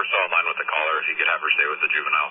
we're still in line with the caller. If you could have her stay with the juvenile.